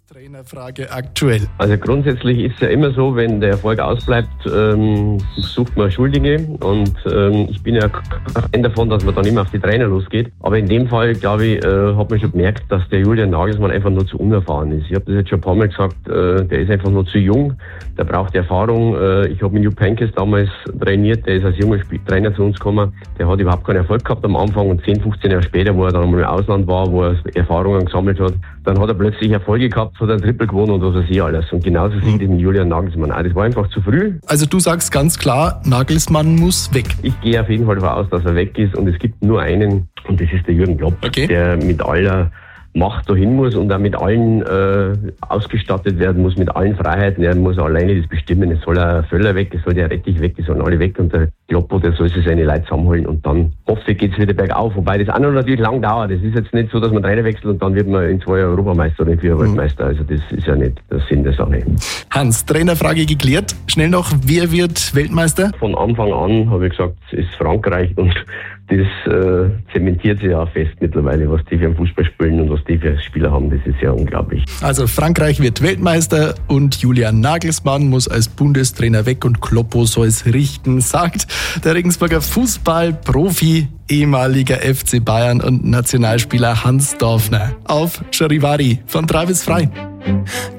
Trainerfrage aktuell. Also grundsätzlich ist es ja immer so, wenn der Erfolg ausbleibt, sucht man Schuldige und ich bin ja Fan davon, dass man dann immer auf die Trainer losgeht. Aber in dem Fall, glaube ich, hat man schon gemerkt, dass der Julian Nagelsmann einfach nur zu unerfahren ist. Ich habe das jetzt schon ein paar Mal gesagt, der ist einfach nur zu jung, der braucht Erfahrung. Ich habe mit Jupp Heynckes damals trainiert, der ist als junger Trainer zu uns gekommen, der hat überhaupt keinen Erfolg gehabt am Anfang und 10, 15 Jahre später, wo er dann einmal im Ausland war, wo er Erfahrungen gesammelt hat, dann hat er plötzlich Erfolge gehabt, hat ein Triple gewonnen und was weiß ich alles. Und genauso sieht es mit Julian Nagelsmann auch. Das war einfach zu früh. Also du sagst ganz klar, Nagelsmann muss weg. Ich gehe auf jeden Fall davon aus, dass er weg ist und es gibt nur einen und das ist der Jürgen Klopp, der mit aller Macht dahin muss und auch mit allen ausgestattet werden muss, mit allen Freiheiten. Er muss alleine das bestimmen. Es soll ein Völler weg, es soll der Rettich weg, es sollen alle weg und der Kloppo, der soll sich seine Leute zusammenholen und dann hoffe ich, geht es wieder bergauf. Wobei das auch noch natürlich lang dauert. Es ist jetzt nicht so, dass man Trainer wechselt und dann wird man in 2 Jahren Europameister oder in 4 Jahren Weltmeister. Also das ist ja nicht der Sinn der Sache. Hans, Trainerfrage geklärt. Schnell noch, wer wird Weltmeister? Von Anfang an habe ich gesagt, es ist Frankreich und das zementiert sich ja auch fest mittlerweile, was die für einen Fußball spielen und was die für Spieler haben. Das ist ja unglaublich. Also Frankreich wird Weltmeister und Julian Nagelsmann muss als Bundestrainer weg und Kloppo soll es richten, sagt der Regensburger Fußballprofi, ehemaliger FC Bayern und Nationalspieler Hans Dorfner. Auf Charivari von 3 bis frei.